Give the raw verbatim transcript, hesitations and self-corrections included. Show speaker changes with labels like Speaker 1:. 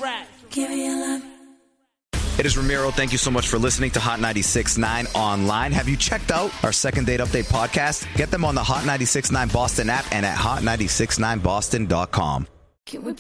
Speaker 1: Give me your love.
Speaker 2: It is Ramiro. Thank you so much for listening to Hot ninety-six point nine online. Have you checked out our Second Date Update podcast? Get them on the Hot ninety-six point nine Boston app and at hot nine six nine boston dot com.
Speaker 1: Can we